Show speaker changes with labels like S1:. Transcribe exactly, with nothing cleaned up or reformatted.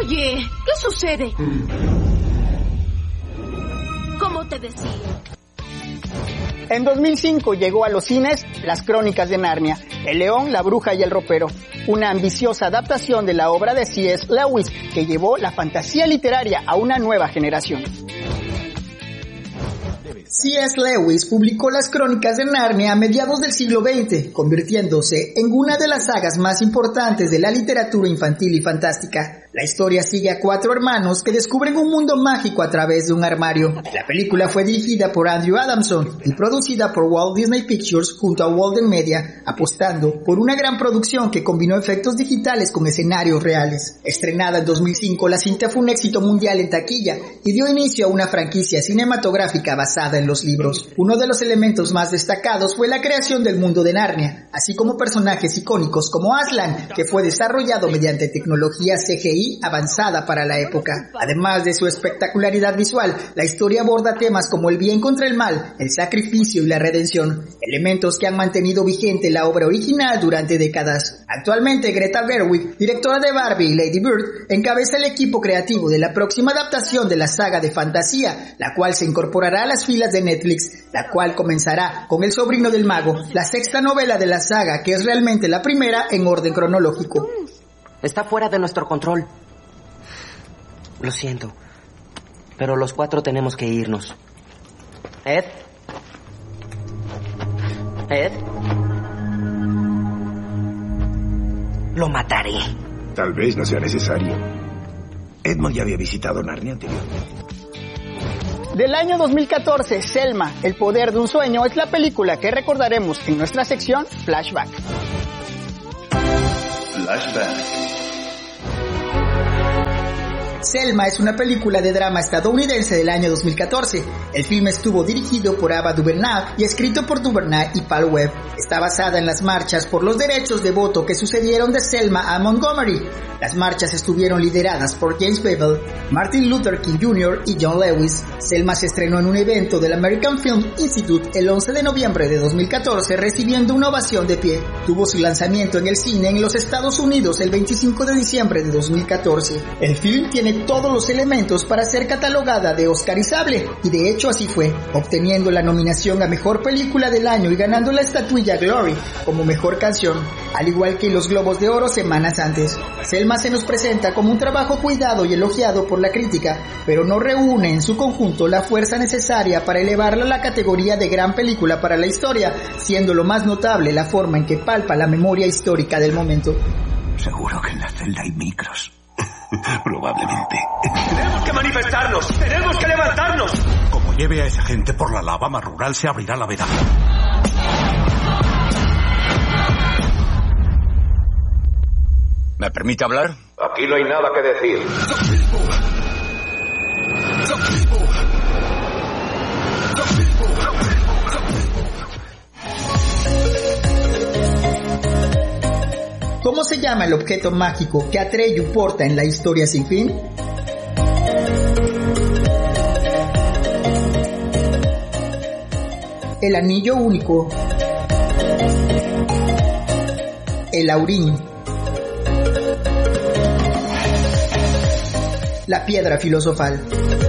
S1: Oye, ¿qué sucede? Como te decía.
S2: En dos mil cinco llegó a los cines Las Crónicas de Narnia, El León, la Bruja y el Ropero, una ambiciosa adaptación de la obra de C S Lewis que llevó la fantasía literaria a una nueva generación. C S Lewis publicó Las Crónicas de Narnia a mediados del siglo veinte, convirtiéndose en una de las sagas más importantes de la literatura infantil y fantástica. La historia sigue a cuatro hermanos que descubren un mundo mágico a través de un armario. La película fue dirigida por Andrew Adamson y producida por Walt Disney Pictures junto a Walden Media, apostando por una gran producción que combinó efectos digitales con escenarios reales. Estrenada en dos mil cinco, la cinta fue un éxito mundial en taquilla y dio inicio a una franquicia cinematográfica basada en los libros. Uno de los elementos más destacados fue la creación del mundo de Narnia, así como personajes icónicos como Aslan, que fue desarrollado mediante tecnología C G I avanzada para la época. Además de su espectacularidad visual, la historia aborda temas como el bien contra el mal, el sacrificio y la redención, elementos que han mantenido vigente la obra original durante décadas. Actualmente, Greta Gerwig, directora de Barbie y Lady Bird, encabeza el equipo creativo de la próxima adaptación de la saga de fantasía, la cual se incorporará a las filas de Netflix, la cual comenzará con El sobrino del mago, la sexta novela de la saga, que es realmente la primera en orden cronológico.
S3: Está fuera de nuestro control. Lo siento, pero los cuatro tenemos que irnos. Ed. Ed. Lo mataré.
S4: Tal vez no sea necesario. Edmund ya había visitado Narnia anteriormente.
S2: Del año dos mil catorce, Selma, El poder de un sueño, es la película que recordaremos en nuestra sección Flashback.
S4: Flashback.
S2: Selma es una película de drama estadounidense del año dos mil catorce. El filme estuvo dirigido por Ava DuVernay y escrito por DuVernay y Paul Webb. Está basada en las marchas por los derechos de voto que sucedieron de Selma a Montgomery. Las marchas estuvieron lideradas por James Bevel, Martin Luther King junior y John Lewis. Selma se estrenó en un evento del American Film Institute el once de noviembre de dos mil catorce, recibiendo una ovación de pie. Tuvo su lanzamiento en el cine en los Estados Unidos el veinticinco de diciembre de dos mil catorce. El film tiene todos los elementos para ser catalogada de oscarizable, y de hecho así fue, obteniendo la nominación a Mejor Película del Año y ganando la estatuilla Glory como Mejor Canción, al igual que los Globos de Oro semanas antes. Selma se nos presenta como un trabajo cuidado y elogiado por la crítica, pero no reúne en su conjunto la fuerza necesaria para elevarla a la categoría de gran película para la historia, siendo lo más notable la forma en que palpa la memoria histórica del momento.
S4: Seguro que en la celda hay micros. Probablemente.
S5: ¡Tenemos que manifestarnos! ¡Tenemos que levantarnos!
S6: Como lleve a esa gente por la lava, Marrural se abrirá la veda.
S4: ¿Me permite hablar?
S5: Aquí no hay nada que decir.
S2: ¿Cómo se llama el objeto mágico que Atreyu porta en la historia sin fin? El anillo único. El aurín. La piedra filosofal.